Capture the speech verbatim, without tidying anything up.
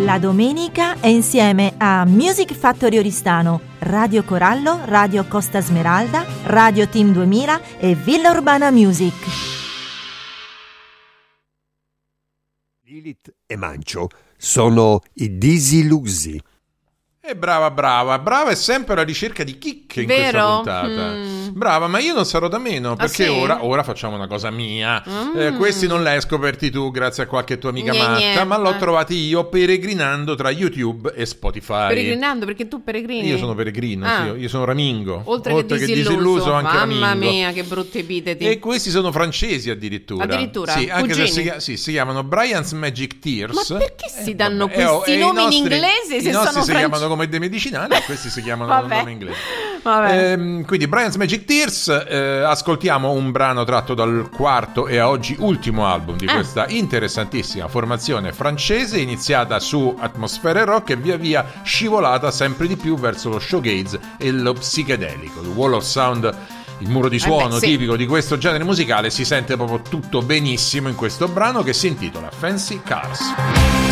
La domenica è insieme a Music Factory Oristano, Radio Corallo, Radio Costa Smeralda, Radio Team duemila e Villa Urbana Music. Lilith e Mancio sono i disillusi. E brava, brava, brava è sempre alla ricerca di chicche in Vero? questa puntata. Mm. Brava, ma io non sarò da meno, perché Ah, sì? ora, ora facciamo una cosa mia. Mm. Eh, questi non l'hai scoperti tu grazie a qualche tua amica Gne, matta, gne. ma l'ho Eh. trovati io peregrinando tra YouTube e Spotify. Peregrinando, perché tu peregrini? Io sono peregrino, Ah. sì, io- io sono ramingo. Oltre, che disilluso, disilluso, anche mamma ramingo. mia, che brutti epiteti. E questi sono francesi addirittura. Addirittura? Sì, anche se Cugini? si, chia- sì, si chiamano Brian's Magic Tears. Ma perché si Eh, danno vabbè, oh, questi e i nomi in nostri- inglese se I nostri sono si franc- chiamano come dei medicinali e questi si chiamano con Vabbè. nome inglese. Vabbè. Ehm, quindi Brian's Magic Tears, eh, ascoltiamo un brano tratto dal quarto e a oggi ultimo album di Ah. questa interessantissima formazione francese, iniziata su atmosfere rock e via via scivolata sempre di più verso lo shoegaze e lo psichedelico. Il Wall of Sound, il muro di suono beh, sì. tipico di questo genere musicale, si sente proprio tutto benissimo in questo brano che si intitola Fancy Cars.